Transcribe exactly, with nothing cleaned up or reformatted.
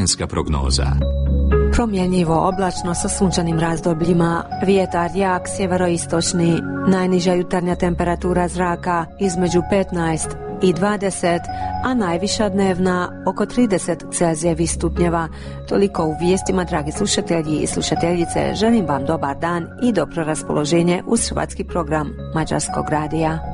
Vremenska prognoza. Promjenjivo oblačno sa sunčanim razdobljima, vjetar jak sjeveroistočni, najniža jutarnja temperatura zraka između petnaest i dvadeset, a najviša dnevna oko trideset Celzijevih stupnjeva. Toliko u vijestima, dragi slušatelji i slušateljice. Želim vam dobar dan i dobro raspoloženje uz hrvatski program Mađarskog radija.